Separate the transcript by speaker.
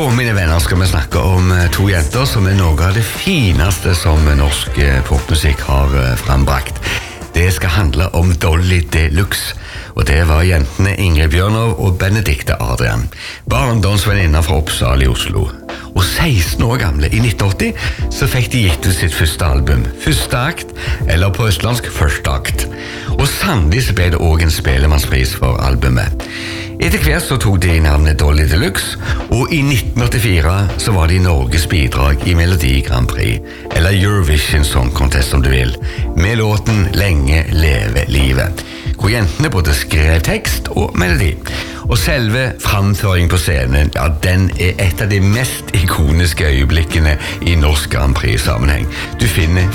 Speaker 1: Da, mine venner, skal vi snakke om to jenter som noe av det fineste som norsk popmusikk har frembrakt. Det skal handle om Dolly Deluxe, og det var jentene Ingrid Bjørnov og Benedikte Adrian, barndomsvenninner fra Oppsal i Oslo. Og 16 år gamle, i 1980, så fikk de gitt ut sitt første album, Første akt, eller på østlandsk Første akt. Og sannelig så ble det også en spellemannspris for albumet. Etter hvert så tok de navnet Dolly Deluxe, og i 1984 så var de Norges bidrag i Melodi Grand Prix, eller Eurovision Song Contest som du vil, med låten Lenge leve livet, hvor jentene både skrev tekst og melodi. Og selve framføringen på scenen, ja, den er et av de mest ikoniske øyeblikkene i norsk Grand Prix-sammenheng. Du finner